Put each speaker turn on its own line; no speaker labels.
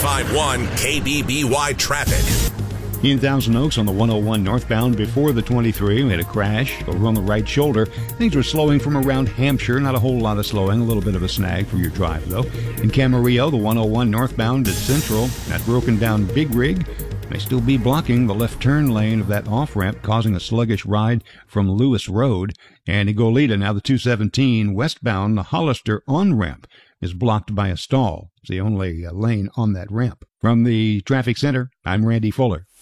95.1 KBBY traffic.
In Thousand Oaks on the 101 northbound before the 23, we had a crash over on the right shoulder. Things were slowing from around Hampshire. Not a whole lot of slowing, a little bit of a snag for your drive, though. In Camarillo, the 101 northbound at Central, that broken down Big Rig may still be blocking the left turn lane of that off-ramp, causing a sluggish ride from Lewis Road. And in Goleta, now the 217 westbound, the Hollister on-ramp is blocked by a stall. It's the only lane on that ramp. From the traffic center, I'm Randy Fuller.